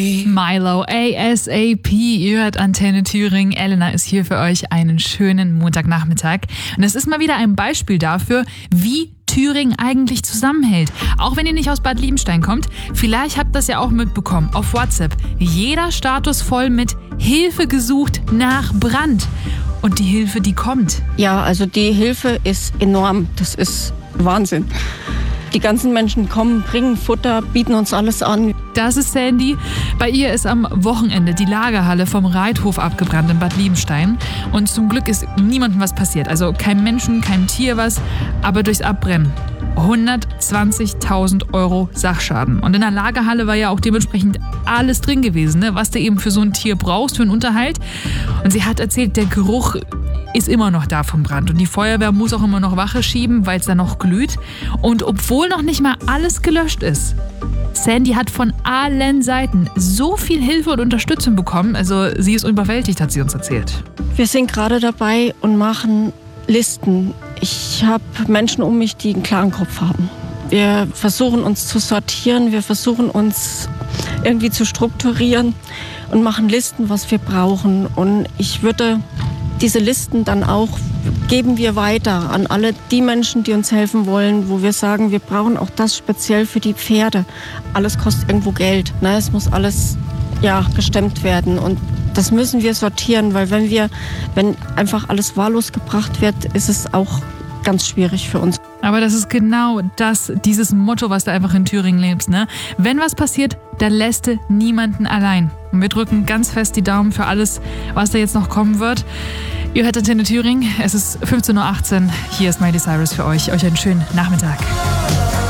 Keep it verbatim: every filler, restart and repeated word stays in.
Milo, A S A P, ihr hört Antenne Thüringen. Elena ist hier für euch. Einen schönen Montagnachmittag. Und es ist mal wieder ein Beispiel dafür, wie Thüringen eigentlich zusammenhält. Auch wenn ihr nicht aus Bad Liebenstein kommt, vielleicht habt ihr das ja auch mitbekommen auf WhatsApp. Jeder Status voll mit Hilfe gesucht nach Brand. Und die Hilfe, die kommt. Ja, also die Hilfe ist enorm. Das ist Wahnsinn. Die ganzen Menschen kommen, bringen Futter, bieten uns alles an. Das ist Sandy. Bei ihr ist am Wochenende die Lagerhalle vom Reithof abgebrannt in Bad Liebenstein. Und zum Glück ist niemandem was passiert. Also kein Menschen, kein Tier was. Aber durchs Abbrennen hundertzwanzigtausend Euro Sachschaden. Und in der Lagerhalle war ja auch dementsprechend alles drin gewesen, ne? Was du eben für so ein Tier brauchst, für einen Unterhalt. Und sie hat erzählt, der Geruch ist immer noch da vom Brand. Und die Feuerwehr muss auch immer noch Wache schieben, weil es da noch glüht. Und obwohl noch nicht mal alles gelöscht ist, Sandy hat von allen Seiten so viel Hilfe und Unterstützung bekommen. Also sie ist überwältigt, hat sie uns erzählt. Wir sind gerade dabei und machen Listen. Ich habe Menschen um mich, die einen klaren Kopf haben. Wir versuchen uns zu sortieren, wir versuchen uns irgendwie zu strukturieren und machen Listen, was wir brauchen. Und ich würde diese Listen dann auch geben wir weiter an alle die Menschen, die uns helfen wollen, wo wir sagen, wir brauchen auch das speziell für die Pferde. Alles kostet irgendwo Geld, ne? Es muss alles ja, gestemmt werden und das müssen wir sortieren, weil wenn wir, wenn einfach alles wahllos gebracht wird, ist es auch ganz schwierig für uns. Aber das ist genau das, dieses Motto, was du einfach in Thüringen lebst, ne? Wenn was passiert, dann lässt du niemanden allein. Und wir drücken ganz fest die Daumen für alles, was da jetzt noch kommen wird. Ihr hört Antenne Thüringen, es ist fünfzehn Uhr achtzehn. Hier ist Miley Cyrus für euch. Euch einen schönen Nachmittag.